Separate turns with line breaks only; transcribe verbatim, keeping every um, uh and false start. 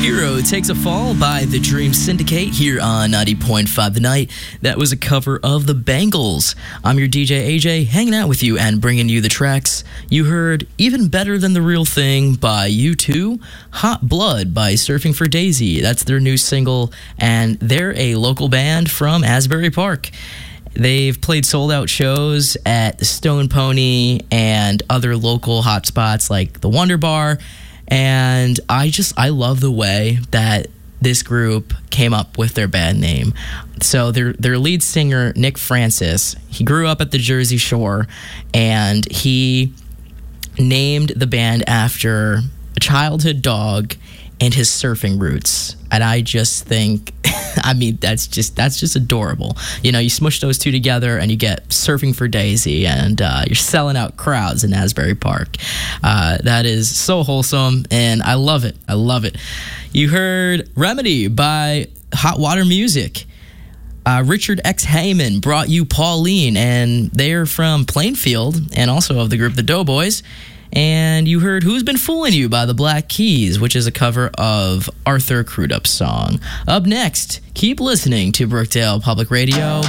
Hero Takes a Fall by the Dream Syndicate here on ninety point five The Night. That was a cover of the Bangles. I'm your D J A J, hanging out with you and bringing you the tracks. You heard Even Better Than the Real Thing by U two, Hot Blood by Surfing for Daisy. That's their new single, and they're a local band from Asbury Park. They've played sold-out shows at the Stone Pony and other local hotspots like the Wonder Bar. And I just, I love the way that this group came up with their band name. So their their lead singer, Nick Francis, he grew up at the Jersey Shore, and he named the band after a childhood dog and his surfing roots. And I just think, I mean, that's just that's just adorable. You know, you smush those two together and you get Surfing for Daisy, and uh, you're selling out crowds in Asbury Park. Uh, that is so wholesome, and I love it. I love it. You heard Remedy by Hot Water Music. Uh, Richard X. Heyman brought you Pauline, and they're from Plainfield and also of the group The Doughboys. And you heard Who's Been Fooling You by the Black Keys, which is a cover of Arthur Crudup's song. Up next, keep listening to Brookdale Public Radio.